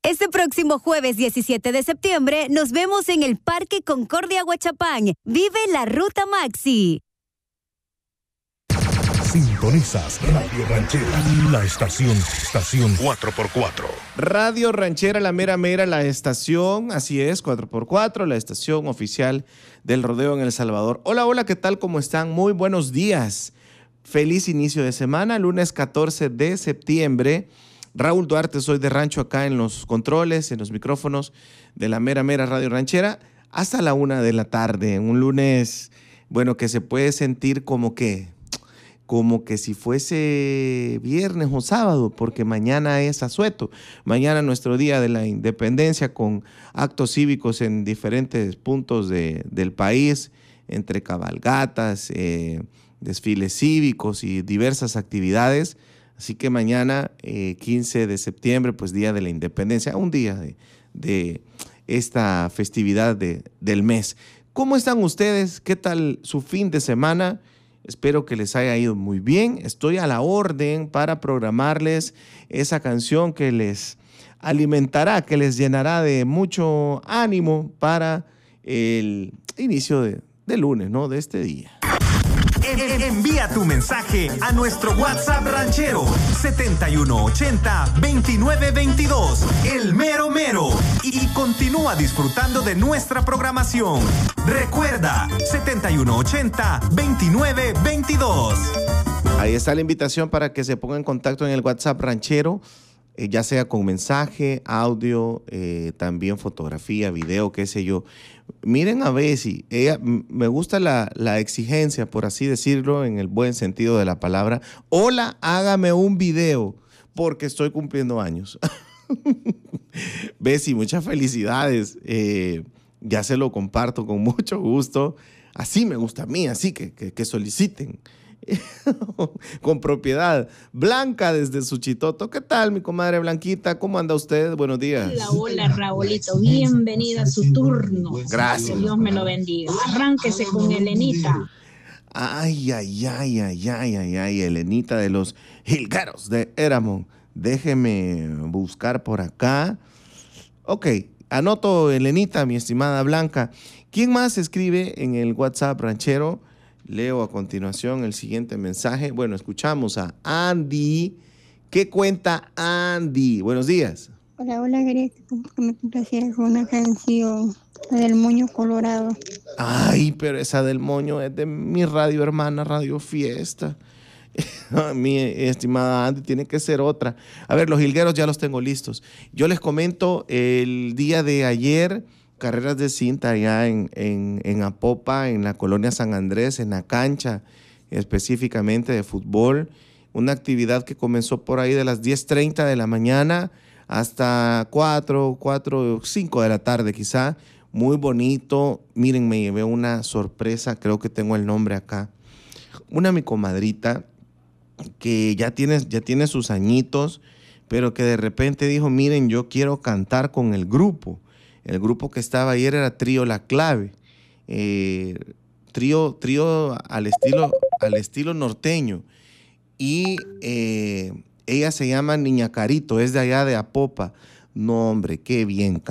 Este próximo jueves 17 de septiembre nos vemos en el Parque Concordia Huachapán. Vive la Ruta Maxi. Sintonizas Radio Ranchera, la estación 4x4. Radio Ranchera, la mera mera, la estación, así es, 4x4, la estación oficial del rodeo en El Salvador. Hola, hola, ¿qué tal? ¿Cómo están? Muy buenos días. Feliz inicio de semana, lunes 14 de septiembre. Raúl Duarte, soy de rancho acá en los controles, en los micrófonos de la mera mera Radio Ranchera, hasta la 1 de la tarde. Un lunes, bueno, que se puede sentir como que si fuese viernes o sábado, porque mañana es asueto. Mañana nuestro día de la independencia con actos cívicos en diferentes puntos del país, entre cabalgatas, desfiles cívicos y diversas actividades. Así que mañana, 15 de septiembre, pues Día de la Independencia, un día de esta festividad del mes. ¿Cómo están ustedes? ¿Qué tal su fin de semana? Espero que les haya ido muy bien. Estoy a la orden para programarles esa canción que les alimentará, que les llenará de mucho ánimo para el inicio de lunes, ¿no? De este día. Envía tu mensaje a nuestro WhatsApp ranchero 7180-2922, el mero mero, y continúa disfrutando de nuestra programación. Recuerda, 7180-2922. Ahí está la invitación para que se ponga en contacto en el WhatsApp ranchero, ya sea con mensaje, audio, también fotografía, video, qué sé yo. Miren a Bessie, ella, me gusta la exigencia, por así decirlo, en el buen sentido de la palabra. Hola, hágame un video, porque estoy cumpliendo años. Bessie, muchas felicidades. Ya se lo comparto con mucho gusto. Así me gusta a mí, así que soliciten. Con propiedad. Blanca desde Suchitoto. ¿Qué tal, mi comadre Blanquita? ¿Cómo anda usted? Buenos días. Hola, Raulito. Bienvenida a su turno. Gracias. Que Dios me lo bendiga. Arránquese con Elenita. Ay, Elenita de los Jilgueros de Eramon. Déjeme buscar por acá. Ok, anoto Elenita, mi estimada Blanca. ¿Quién más escribe en el WhatsApp ranchero? Leo a continuación el siguiente mensaje. Bueno, escuchamos a Andy. ¿Qué cuenta Andy? Buenos días. Hola, quería que me complacieras con una canción, la del Moño Colorado. Ay, pero esa del Moño es de mi radio hermana, Radio Fiesta. Mi estimada Andy, tiene que ser otra. A ver, los jilgueros ya los tengo listos. Yo les comento, el día de ayer, carreras de cinta allá en Apopa, en la colonia San Andrés, en la cancha específicamente de fútbol. Una actividad que comenzó por ahí de las 10:30 de la mañana hasta 4 o 5 de la tarde quizá. Muy bonito. Miren, me llevé una sorpresa, creo que tengo el nombre acá. Mi comadrita que ya tiene sus añitos, pero que de repente dijo, miren, yo quiero cantar con el grupo. El grupo que estaba ayer era Trío La Clave, trío al estilo norteño. Y ella se llama Niña Carito, es de allá de Apopa. No, hombre, qué bien